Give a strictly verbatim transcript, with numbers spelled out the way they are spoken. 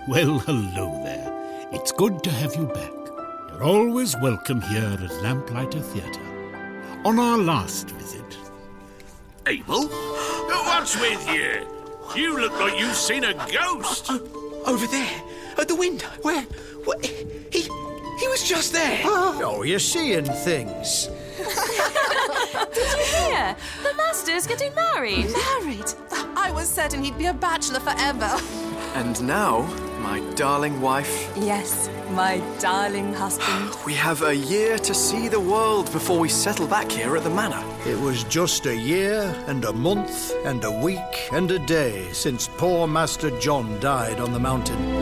Well, hello there. It's good to have you back. You're always welcome here at Lamplighter Theatre. On our last visit... Abel? What's with you? You look like you've seen a ghost. Oh, over there, at the window. Where? What? He, he was just there. Oh, you're seeing things. Did you hear? The master's getting married. Married? I was certain he'd be a bachelor forever. And now, my darling wife. Yes, my darling husband. We have a year to see the world before we settle back here at the manor. It was just a year and a month and a week and a day since poor Master John died on the mountain.